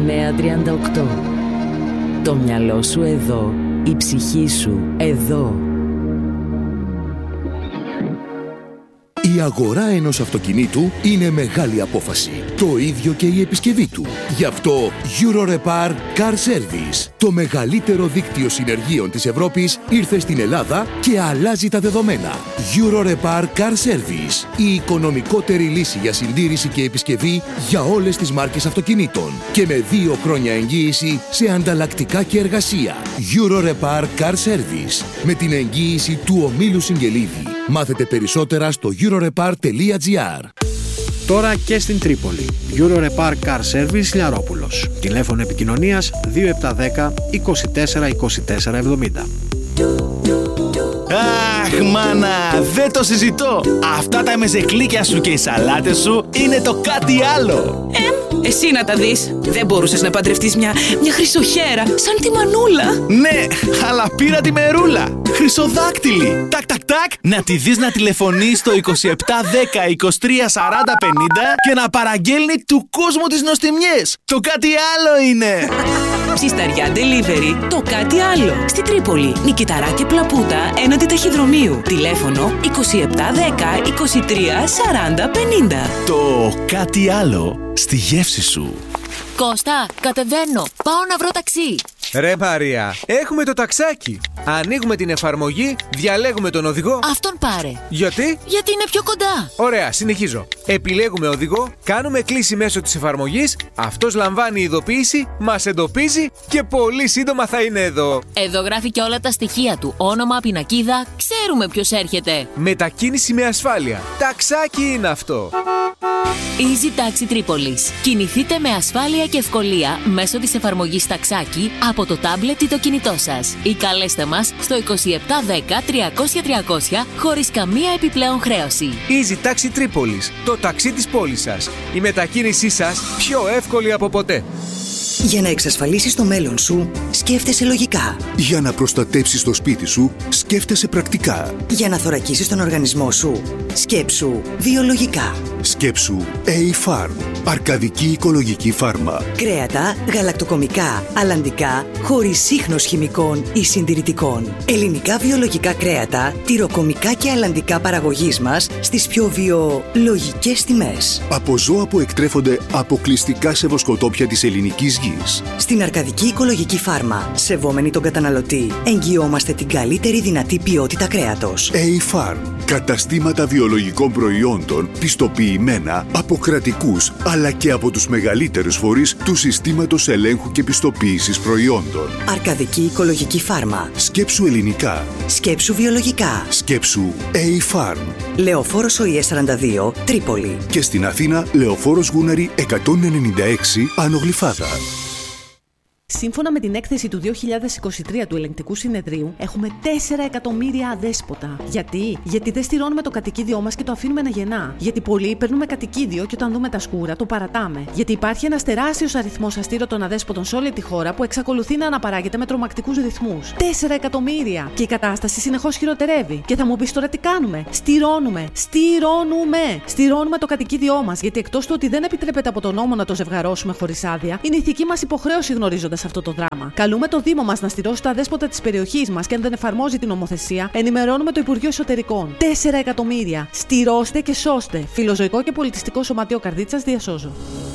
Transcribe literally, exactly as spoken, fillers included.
εννιά τριάντα οκτώ. Το μυαλό σου εδώ, η ψυχή σου εδώ. Η αγορά ενός αυτοκινήτου είναι μεγάλη απόφαση. Το ίδιο και η επισκευή του. Γι' αυτό Eurorepar Car Service, το μεγαλύτερο δίκτυο συνεργείων της Ευρώπης, ήρθε στην Ελλάδα και αλλάζει τα δεδομένα. Eurorepar Car Service, η οικονομικότερη λύση για συντήρηση και επισκευή για όλες τις μάρκες αυτοκινήτων. Και με δύο χρόνια εγγύηση σε ανταλλακτικά και εργασία. Eurorepar Car Service, με την εγγύηση του ομίλου Συγγελίδη. Μάθετε περισσότερα στο eurorepar τελεία gr. Τώρα και στην Τρίπολη. Eurorepar Car Service Λιαρόπουλος. Τηλέφωνο επικοινωνίας δύο επτά ένα μηδέν είκοσι τέσσερα είκοσι τέσσερα εβδομήντα. Αχ, μάνα, δεν το συζητώ. Αυτά τα μεζεκλίκια σου και οι σαλάτες σου είναι το κάτι άλλο. Ε, εσύ να τα δεις. Δεν μπορούσες να παντρευτείς μια, μια χρυσοχέρα, σαν τη Μανούλα. Ναι, αλλά πήρα τη Μερούλα. Χρυσοδάκτυλη. Τακ, τακ, τακ. Να τη δεις να τηλεφωνεί στο είκοσι επτά δέκα είκοσι τρία σαράντα πενήντα και να παραγγέλνει του κόσμου τις νοστιμιές. Το κάτι άλλο είναι. Ψισταριά Delivery, το κάτι άλλο. Στη Τρίπολη, Νικηταρά και Πλαπούτα, έναντι ταχυδρομείου. Τηλέφωνο είκοσι επτά δέκα είκοσι τρία σαράντα πενήντα. Το κάτι άλλο στη γεύση σου. Κώστα, κατεβαίνω. Πάω να βρω ταξί. Ρε Μαρία, έχουμε το ταξάκι. Ανοίγουμε την εφαρμογή, διαλέγουμε τον οδηγό. Αυτόν πάρε. Γιατί? Γιατί είναι πιο κοντά. Ωραία, συνεχίζω. Επιλέγουμε οδηγό, κάνουμε κλήση μέσω της εφαρμογής, αυτός λαμβάνει ειδοποίηση, μας εντοπίζει και πολύ σύντομα θα είναι εδώ. Εδώ γράφει και όλα τα στοιχεία του. Όνομα, πινακίδα, ξέρουμε ποιος έρχεται. Μετακίνηση με ασφάλεια. Ταξάκι είναι αυτό. Easy Taxi Τρίπολης. Κινηθείτε με ασφάλεια και ευκολία μέσω της εφαρμογής Ταξάκι από το τάμπλετ ή το κινητό σας. Ή καλέστε μας στο είκοσι επτά δέκα τριακόσια τριακόσια χωρίς καμία επιπλέον χρέωση. Easy Taxi Τρίπολης. Το ταξί της πόλης σας. Η μετακίνησή σας πιο εύκολη από ποτέ. Για να εξασφαλίσεις το μέλλον σου, σκέφτεσαι λογικά. Για να προστατέψεις το σπίτι σου, σκέφτεσαι πρακτικά. Για να θωρακίσεις τον οργανισμό σου, σκέψου βιολογικά. Σκέψου A-Farm, αρκαδική οικολογική φάρμα. Κρέατα, γαλακτοκομικά, αλλαντικά, χωρίς ίχνος χημικών ή συντηρητικών. Ελληνικά βιολογικά κρέατα, τυροκομικά και αλλαντικά παραγωγής μας στις πιο βιολογικές τιμές. Από ζώα που εκτρέφονται αποκλειστικά σε βοσκοτόπια της ελληνικής γης. Στην αρκαδική οικολογική φάρμα, σεβόμενοι τον καταναλωτή, εγγυόμαστε την καλύτερη δυνατή ποιότητα κρέατος. A-Farm, καταστήματα βιολογικών προϊόντων πιστοποιημένα από κρατικούς αλλά και από τους μεγαλύτερους φορείς του συστήματος ελέγχου και πιστοποίησης προϊόντων. Αρκαδική οικολογική φάρμα. Σκέψου ελληνικά. Σκέψου βιολογικά. Σκέψου A-Farm. Λεωφόρος ΟΗΕ σαράντα δύο, Τρίπολη. Και στην Αθήνα, Λεωφόρος Γούναρη εκατόν ενενήντα έξι, Άνω Γλυφάδα. Σύμφωνα με την έκθεση του δύο χιλιάδες είκοσι τρία του Ελεγκτικού Συνεδρίου, έχουμε τέσσερα εκατομμύρια αδέσποτα. Γιατί? Γιατί δεν στηρώνουμε το κατοικίδιό μας και το αφήνουμε να γεννά. Γιατί πολλοί παίρνουμε κατοικίδιο και όταν δούμε τα σκούρα το παρατάμε. Γιατί υπάρχει ένας τεράστιος αριθμός αστήρωτων αδέσποτων σε όλη τη χώρα που εξακολουθεί να αναπαράγεται με τρομακτικούς ρυθμούς. τέσσερα εκατομμύρια! Και η κατάσταση συνεχώς χειροτερεύει. Και θα μου πεις τώρα τι κάνουμε? Στηρώνουμε! Στηρώνουμε! Στηρώνουμε το κατοικίδιό μας. Γιατί εκτός του ότι δεν επιτρέπεται από τον νόμο να το ζευγαρώσουμε χωρίς άδεια, είναι ηθική μας υποχρέωση γνωρίζοντας αυτό το δράμα. Καλούμε το Δήμο μας να στηρώσει τα δέσποτα της περιοχής μας και αν δεν εφαρμόζει την νομοθεσία, ενημερώνουμε το Υπουργείο Εσωτερικών. τέσσερα εκατομμύρια! Στηρώστε και σώστε! Φιλοζωικό και πολιτιστικό σωματείο Καρδίτσας, διασώζω.